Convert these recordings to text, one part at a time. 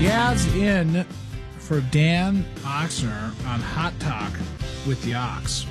Yaz in for Dan Oxner on Hot Talk with the Ox.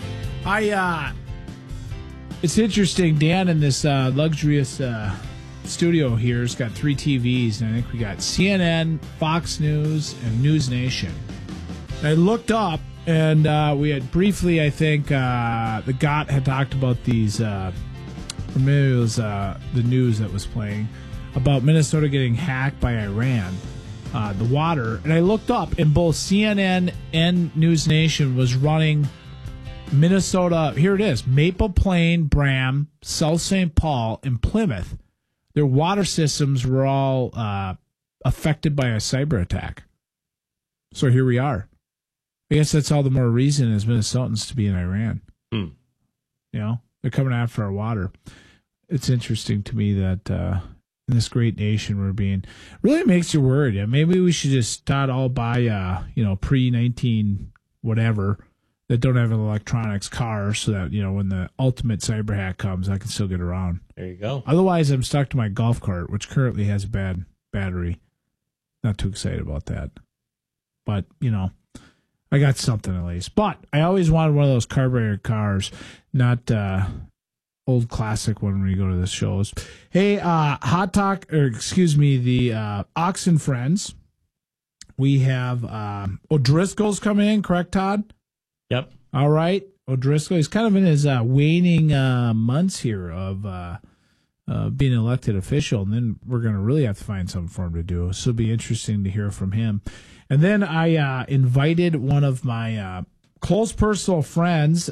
It's interesting. Dan in this luxurious studio here has got 3 TVs, and I think we got CNN, Fox News, and News Nation. I looked up, and we had briefly, I think, the GOT had talked about these, or maybe it was the news that was playing, about Minnesota getting hacked by Iran. The water, and I looked up, and both CNN and News Nation was running Minnesota. Here it is: Maple Plain, Bram, South St. Paul, and Plymouth. Their water systems were all affected by a cyber attack. So here we are. I guess that's all the more reason as Minnesotans to be in Iran. You know, they're coming after our water. It's interesting to me that. In this great nation we're being, really makes you worried. Maybe we should just start all buy, pre-19 whatever that don't have an electronics car, so that, when the ultimate cyber hack comes, I can still get around. There you go. Otherwise, I'm stuck to my golf cart, which currently has a bad battery. Not too excited about that. But, I got something at least. But I always wanted one of those carbureted cars, not old classic one when you go to the shows. Hey, Hot Talk, the Ox and Friends. We have O'Driscoll's coming in, correct, Todd? Yep. All right. O'Driscoll, he's kind of in his waning months here of being an elected official, and then we're going to really have to find something for him to do. So it'll be interesting to hear from him. And then I invited one of my close personal friends,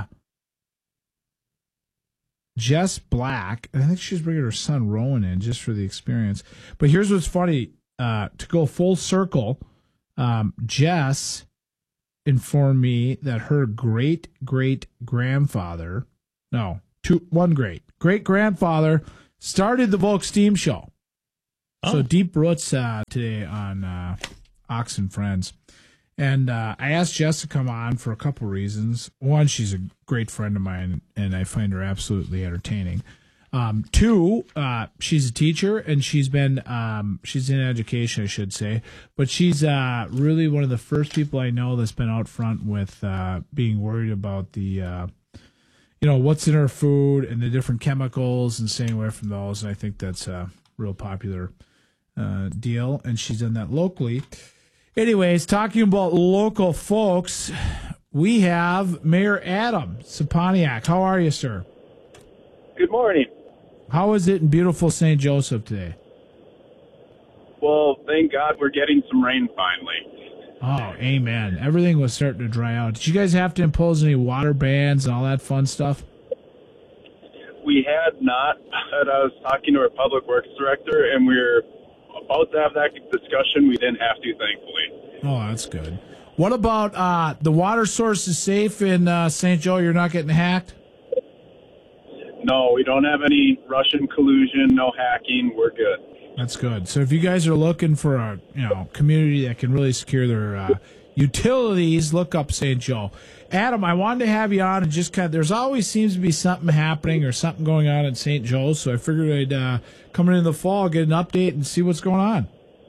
Jess Black. I think she's bringing her son Rowan in just for the experience. But here's what's funny. To go full circle, Jess informed me that her great-great-grandfather, great-grandfather started the Volk Steam Show. Oh. So deep roots today on Ox and Friends. And I asked Jess to come on for a couple reasons. One, she's a great friend of mine, and I find her absolutely entertaining. 2, she's a teacher, and she's in education, I should say. But she's really one of the first people I know that's been out front with being worried about the, what's in her food and the different chemicals and staying away from those. And I think that's a real popular deal, and she's done that locally. Anyways, talking about local folks, we have Mayor Adam Saponiak. How are you, sir? Good morning. How is it in beautiful St. Joseph today? Well, thank God we're getting some rain finally. Oh, amen. Everything was starting to dry out. Did you guys have to impose any water bans and all that fun stuff? We had not, but I was talking to our public works director, and we were about to have that discussion. We didn't have to, thankfully. Oh, that's good. What about the water source is safe in St. Joe? You're not getting hacked? No, we don't have any Russian collusion, no hacking. We're good. That's good. So if you guys are looking for a community that can really secure their utilities, look up St. Joe. Adam, I wanted to have you on and just there's always seems to be something happening or something going on at St. Joe, so I figured I'd come into the fall, get an update, and see what's going on.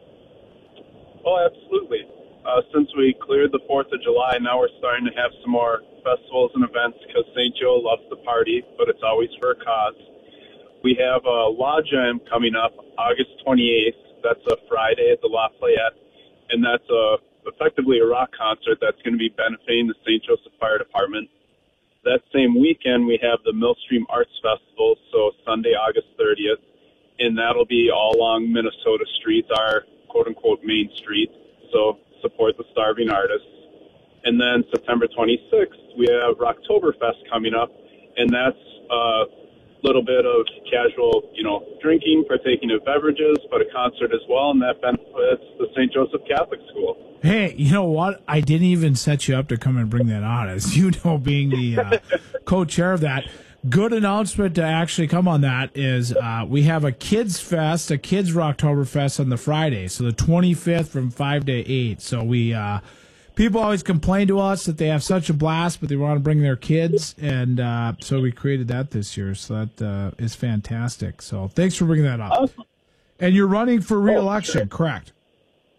Oh, absolutely. Since we cleared the 4th of July, now we're starting to have some more festivals and events because St. Joe loves to party, but it's always for a cause. We have a Law Jam coming up August 28th. That's a Friday at the Lafayette, and that's effectively a rock concert that's going to be benefiting the St. Joseph Fire Department. That same weekend, we have the Millstream Arts Festival, so Sunday, August 30th, and that'll be all along Minnesota streets, our quote-unquote main street, so support the starving artists. And then September 26th, we have Rocktoberfest coming up, and that's a little bit of casual, drinking, partaking of beverages, but a concert as well, and that benefits the St. Joseph Catholic School. Hey, you know what? I didn't even set you up to come and bring that on. As you know, being the co-chair of that, good announcement to actually come on that is we have a kids fest, a kids Rocktoberfest on the Friday, so the 25th from 5 to 8. So we people always complain to us that they have such a blast, but they want to bring their kids, and so we created that this year. So that is fantastic. So thanks for bringing that up. Awesome. And you're running for re-election, sure. Correct?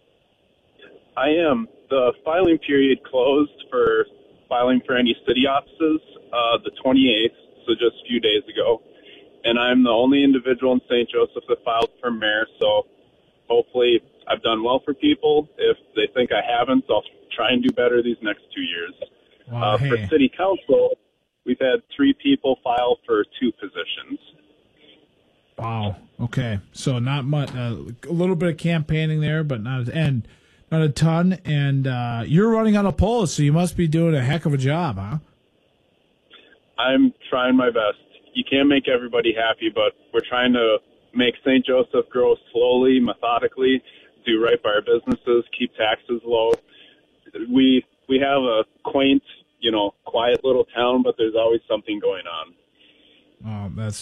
I am. The filing period closed for filing for any city offices the 28th, so just a few days ago. And I'm the only individual in St. Joseph that filed for mayor, so hopefully I've done well for people. If they think I haven't, I'll try and do better these next 2 years. Wow, For city council, we've had 3 people file for 2 positions. Wow. Okay. So not much. A little bit of campaigning there, but not a ton. And you're running on a poll, so you must be doing a heck of a job, huh? I'm trying my best. You can't make everybody happy, but we're trying to make St. Joseph grow slowly, methodically, do right by our businesses, keep taxes low. We have a quaint, quiet little town, but there's always something going on. Oh, that's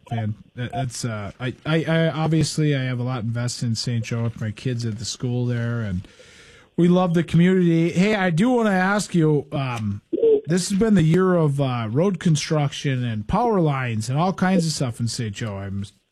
I obviously I have a lot invested in St. Joe with my kids at the school there, and we love the community. Hey, I do want to ask you, this has been the year of road construction and power lines and all kinds of stuff in St. Joe.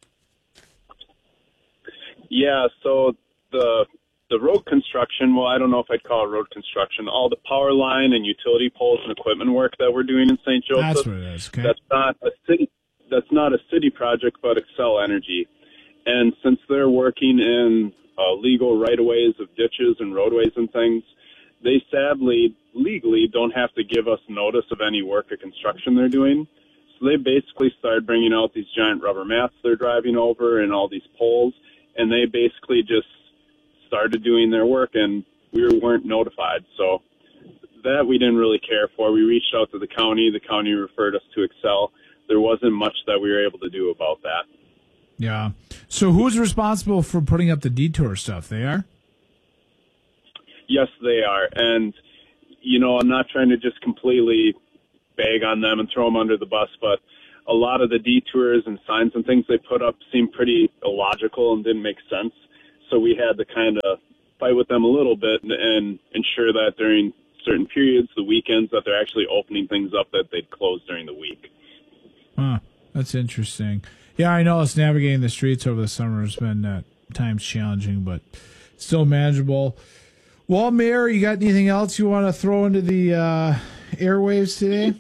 Yeah, so the road construction, well, I don't know if I'd call it road construction. All the power line and utility poles and equipment work that we're doing in St. Joseph. That's what it is. Okay. That's not a city project, but Excel Energy. And since they're working in legal right-of-ways of ditches and roadways and things, they sadly, legally, don't have to give us notice of any work or construction they're doing. So they basically started bringing out these giant rubber mats they're driving over and all these poles, and they basically just started doing their work, and we weren't notified. So that we didn't really care for. We reached out to the county. The county referred us to Excel. There wasn't much that we were able to do about that. Yeah. So who's responsible for putting up the detour stuff? They are? Yes, they are. And, I'm not trying to just completely bag on them and throw them under the bus, but a lot of the detours and signs and things they put up seemed pretty illogical and didn't make sense. So we had to kind of fight with them a little bit and ensure that during certain periods, the weekends, that they're actually opening things up that they'd close during the week. Huh. That's interesting. Yeah, I know it's navigating the streets over the summer has been at times challenging, but still manageable. Well, Mayor, you got anything else you want to throw into the airwaves today?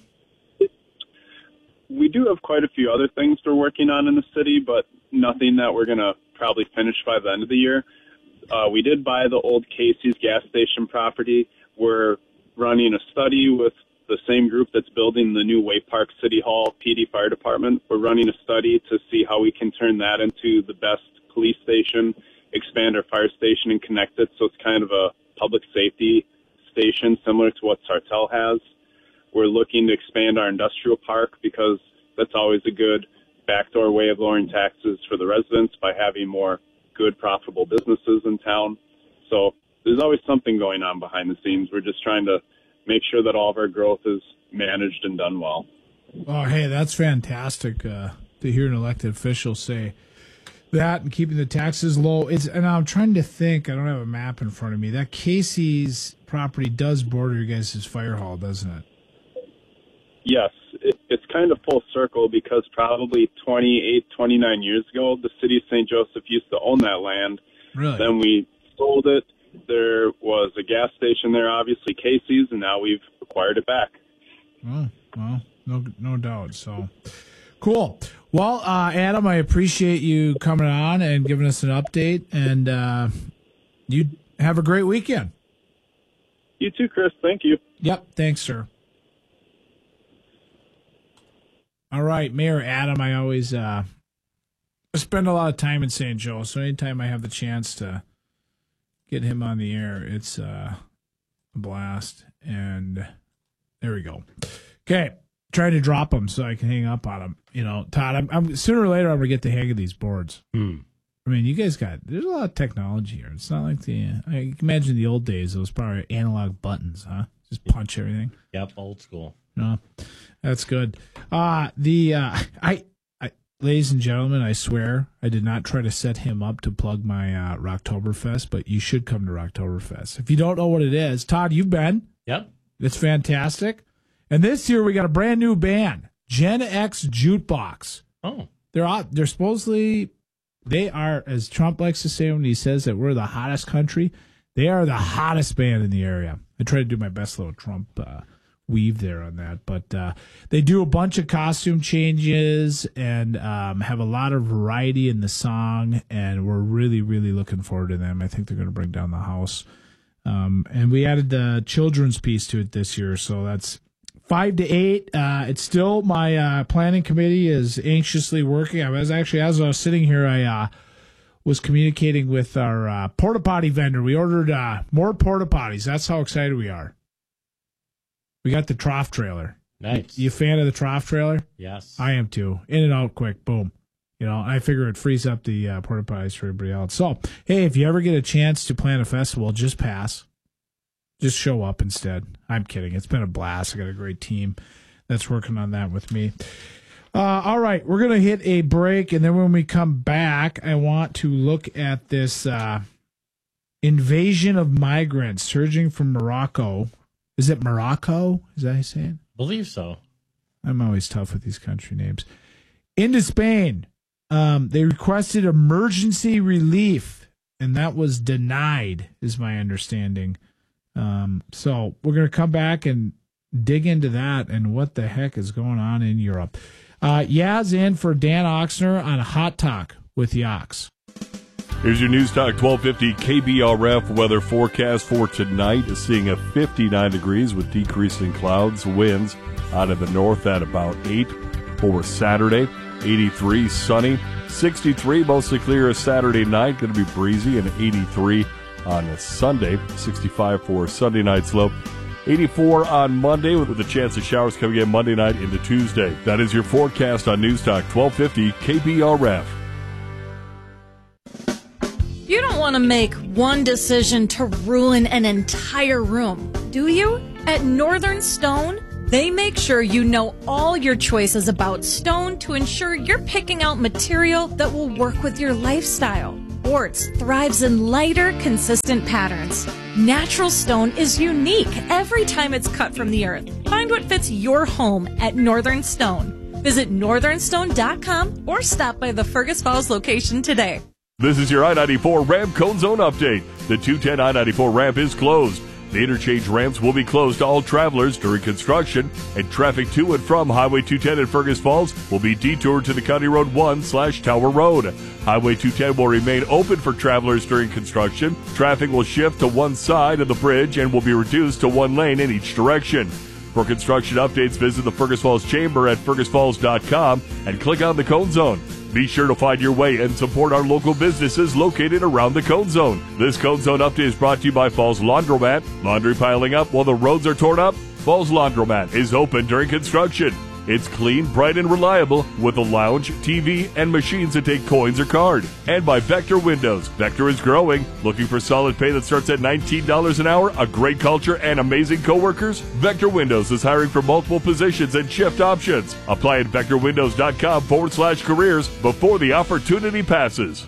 We do have quite a few other things we're working on in the city, but nothing that we're going to probably finish by the end of the year. We did buy the old Casey's gas station property. We're running a study with the same group that's building the new Way Park City Hall PD Fire Department. We're running a study to see how we can turn that into the best police station, expand our fire station, and connect it so it's kind of a public safety station similar to what Sartell has. We're looking to expand our industrial park because that's always a good backdoor way of lowering taxes for the residents by having more good, profitable businesses in town. So there's always something going on behind the scenes. We're just trying to make sure that all of our growth is managed and done well. Oh, hey, that's fantastic to hear an elected official say that and keeping the taxes low. And I'm trying to think, I don't have a map in front of me. That Casey's property does border your guys' fire hall, doesn't it? Yes, it's kind of full circle because probably 28, 29 years ago, the city of St. Joseph used to own that land. Really? Then we sold it. There was a gas station there, obviously Casey's, and now we've acquired it back. Oh, well, no doubt. So, cool. Well, Adam, I appreciate you coming on and giving us an update, and you have a great weekend. You too, Chris. Thank you. Yep. Thanks, sir. All right, Mayor Adam, I always spend a lot of time in St. Joe, so anytime I have the chance to get him on the air, it's a blast. And there we go. Okay, trying to drop him so I can hang up on him. Todd, I'm sooner or later I'm gonna get the hang of these boards. I mean, you guys there's a lot of technology here. It's not like I imagine the old days. It was probably analog buttons, huh? Just punch everything. Yep, old school. No, that's good. Ladies and gentlemen, I swear I did not try to set him up to plug my Rocktoberfest, but you should come to Rocktoberfest. If you don't know what it is, Todd, you've been. Yep. It's fantastic. And this year we got a brand new band, Gen X Jukebox. Oh. They're supposedly, they are, as Trump likes to say when he says that we're the hottest country, They are the hottest band in the area. I try to do my best little Trump weave there on that. But they do a bunch of costume changes and have a lot of variety in the song, and we're really, really looking forward to them. I think they're going to bring down the house. And we added the children's piece to it this year, so that's 5 to 8. It's still my planning committee is anxiously working. As I was sitting here, I was communicating with our porta potty vendor. We ordered more porta potties. That's how excited we are. We got the trough trailer. Nice. You a fan of the trough trailer? Yes. I am too. In and out quick. Boom. I figure it frees up the porta potties for everybody else. So, hey, if you ever get a chance to plan a festival, just pass. Just show up instead. I'm kidding. It's been a blast. I got a great team that's working on that with me. All right, we're going to hit a break, and then when we come back, I want to look at this invasion of migrants surging from Morocco. Is it Morocco? Is that how you say it? Believe so. I'm always tough with these country names. Into Spain. They requested emergency relief, and that was denied, is my understanding. So we're going to come back and dig into that and what the heck is going on in Europe. Yaz in for Dan Oxner on Hot Talk with Yox. Here's your News Talk 1250 KBRF weather forecast for tonight. Seeing a 59 degrees with decreasing clouds, winds out of the north at about 8 for Saturday. 83 sunny, 63 mostly clear Saturday night. Going to be breezy, and 83 on Sunday. 65 for Sunday night's low. 84 on Monday with a chance of showers coming in Monday night into Tuesday. That is your forecast on News Talk 1250 KBRF. You don't want to make one decision to ruin an entire room, do you? At Northern Stone, they make sure you know all your choices about stone to ensure you're picking out material that will work with your lifestyle. Quartz thrives in lighter, consistent patterns. Natural stone is unique every time it's cut from the earth. Find what fits your home at Northern Stone. Visit northernstone.com or stop by the Fergus Falls location today. This is your I-94 ramp cone zone update. The 210 I-94 ramp is closed. The interchange ramps will be closed to all travelers during construction, and traffic to and from Highway 210 at Fergus Falls will be detoured to the County Road 1/Tower Road. Highway 210 will remain open for travelers during construction. Traffic will shift to one side of the bridge and will be reduced to one lane in each direction. For construction updates, visit the Fergus Falls Chamber at fergusfalls.com and click on the Cone Zone. Be sure to find your way and support our local businesses located around the Cone Zone. This Cone Zone update is brought to you by Falls Laundromat. Laundry piling up while the roads are torn up? Falls Laundromat is open during construction. It's clean, bright, and reliable with a lounge, TV, and machines that take coins or card. And by Vector Windows. Vector is growing. Looking for solid pay that starts at $19 an hour, a great culture, and amazing coworkers? Vector Windows is hiring for multiple positions and shift options. Apply at vectorwindows.com/careers before the opportunity passes.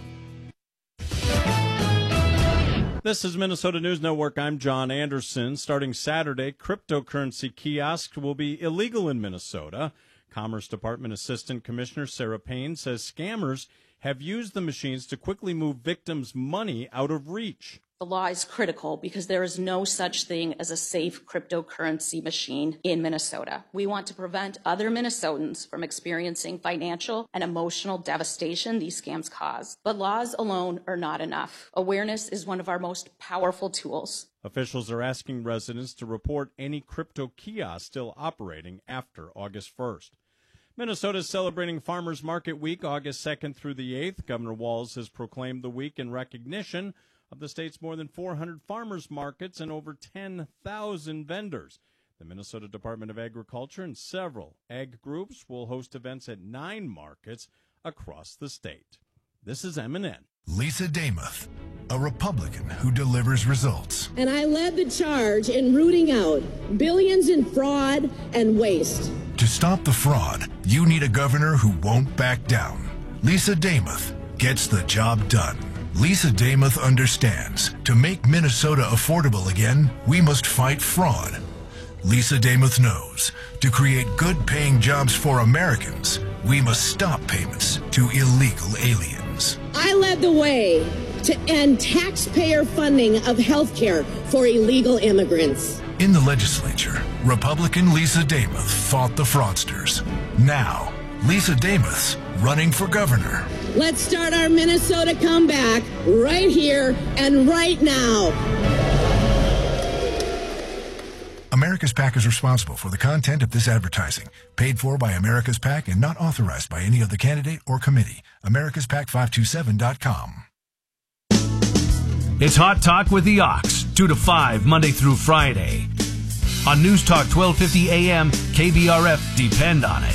This is Minnesota News Network. I'm John Anderson. Starting Saturday, cryptocurrency kiosks will be illegal in Minnesota. Commerce Department Assistant Commissioner Sarah Payne says scammers have used the machines to quickly move victims' money out of reach. The law is critical because there is no such thing as a safe cryptocurrency machine in Minnesota. We want to prevent other Minnesotans from experiencing financial and emotional devastation these scams cause. But laws alone are not enough. Awareness is one of our most powerful tools. Officials are asking residents to report any crypto kiosks still operating after August 1st. Minnesota is celebrating Farmers Market Week August 2nd through the 8th. Governor Walz has proclaimed the week in recognition of the state's more than 400 farmers markets and over 10,000 vendors. The Minnesota Department of Agriculture and several ag groups will host events at 9 markets across the state. This is MNN. Lisa Damuth, a Republican who delivers results. And I led the charge in rooting out billions in fraud and waste. To stop the fraud, you need a governor who won't back down. Lisa Damuth gets the job done. Lisa Damuth understands to make Minnesota affordable again, we must fight fraud. Lisa Damuth knows to create good-paying jobs for Americans, we must stop payments to illegal aliens. I led the way to end taxpayer funding of health care for illegal immigrants. In the legislature, Republican Lisa Damoth fought the fraudsters. Now, Lisa Damoth's running for governor. Let's start our Minnesota comeback right here and right now. America's PAC is responsible for the content of this advertising. Paid for by America's PAC and not authorized by any other candidate or committee. AmericasPAC527.com. It's Hot Talk with the Ox, 2 to 5, Monday through Friday. On News Talk 1250 AM, KBRF, depend on it.